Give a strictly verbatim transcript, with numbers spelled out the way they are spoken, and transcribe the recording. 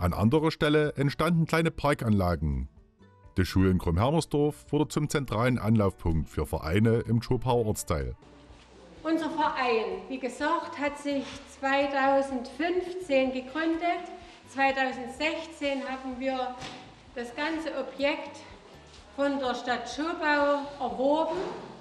An anderer Stelle entstanden kleine Parkanlagen. Die Schule in Krumm-Hermersdorf wurde zum zentralen Anlaufpunkt für Vereine im Schopauer Ortsteil. Unser Verein, wie gesagt, hat sich zweitausendfünfzehn gegründet. zweitausendsechzehn haben wir das ganze Objekt von der Stadt Schopau erworben